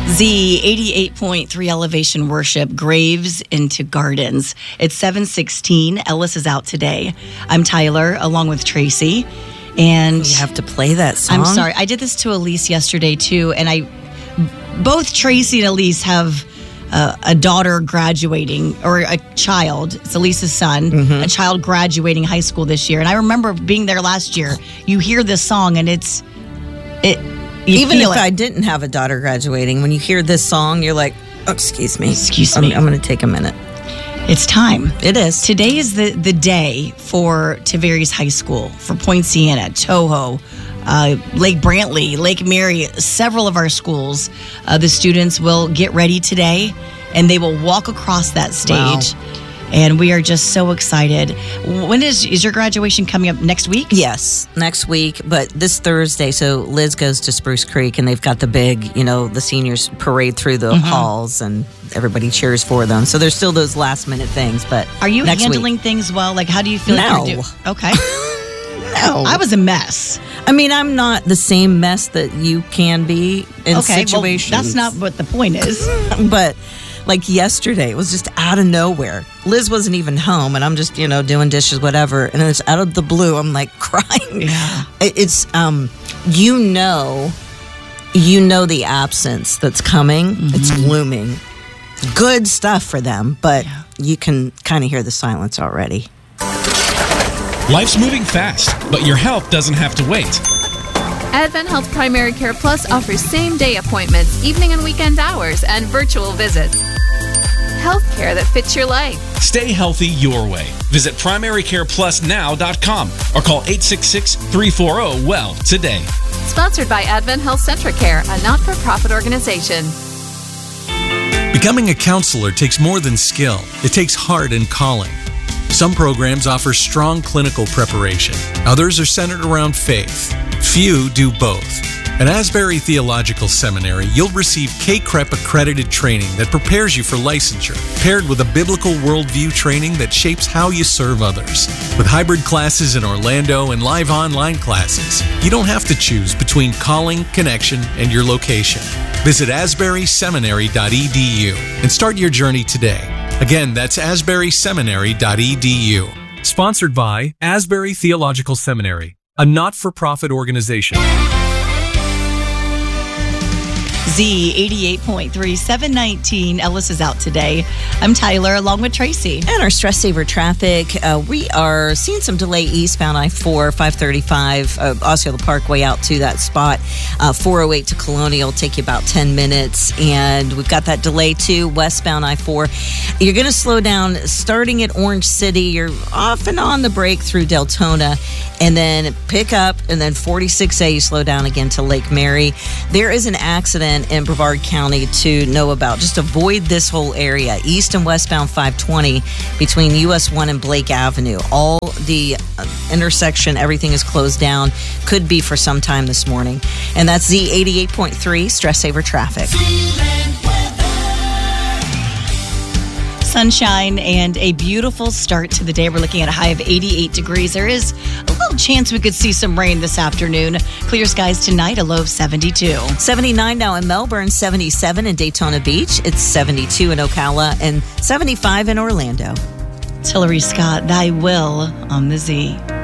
Z 88.3 Elevation Worship, Graves into Gardens. It's 7:16. Ellis is out today. I'm Tyler, along with Tracy. And you have to play that song. I'm sorry. I did this to Elise yesterday, too. And both Tracy and Elise have a daughter graduating, or a child. It's Elise's son, a child graduating high school this year. And I remember being there last year. You hear this song, and even if I didn't have a daughter graduating, when you hear this song, you're like, oh, excuse me. I'm going to take a minute. It's time. It is. Today is the day for Tavares High School, for Poinciana, Toho, Lake Brantley, Lake Mary, several of our schools. The students will get ready today, and they will walk across that stage. Wow. And we are just so excited. When is your graduation coming up next week? Yes, next week, but this Thursday. So Liz goes to Spruce Creek, and they've got the big, the seniors parade through the halls, and everybody cheers for them. So there's still those last minute things. But are you handling things well? Like, how do you feel? No. Like you're okay. No, I was a mess. I mean, I'm not the same mess that you can be in situations. Well, that's not what the point is. But like yesterday, it was just out of nowhere. Liz wasn't even home, and I'm just, doing dishes, whatever. And it's out of the blue. I'm like crying. Yeah. It's, the absence that's coming. It's looming. Good stuff for them, but you can kind of hear the silence already. Life's moving fast, but your health doesn't have to wait. Advent Health Primary Care Plus offers same-day appointments, evening and weekend hours, and virtual visits. Healthcare that fits your life. Stay healthy your way. Visit primarycareplusnow.com or call 866-340-WELL today. Sponsored by Advent Health Centricare, a not-for-profit organization. Becoming a counselor takes more than skill. It takes heart and calling. Some programs offer strong clinical preparation. Others are centered around faith. Few do both. At Asbury Theological Seminary, you'll receive K-CREP accredited training that prepares you for licensure, paired with a biblical worldview training that shapes how you serve others. With hybrid classes in Orlando and live online classes, you don't have to choose between calling, connection, and your location. Visit asburyseminary.edu and start your journey today. Again, that's asburyseminary.edu. Sponsored by Asbury Theological Seminary, a not-for-profit organization. Z 88.3, 719. Ellis is out today. I'm Tyler, along with Tracy. And our stress saver traffic, we are seeing some delay eastbound I-4, 535, Osceola Parkway out to that spot. 408 to Colonial take you about 10 minutes. And we've got that delay too, westbound I-4. You're going to slow down starting at Orange City. You're off and on the break through Deltona. And then pick up, and then 46A, you slow down again to Lake Mary. There is an accident in Brevard County to know about. Just avoid this whole area. East and westbound 520 between US 1 and Blake Avenue. All the intersection, everything is closed down. Could be for some time this morning. And that's Z 88.3 Stress Saver Traffic. Sunshine and a beautiful start to the day. We're looking at a high of 88 degrees. There is a little chance we could see some rain this afternoon. Clear skies tonight, a low of 72. 79 now in Melbourne, 77 in Daytona Beach. It's 72 in Ocala and 75 in Orlando. Hillary Scott, Thy Will on the Z.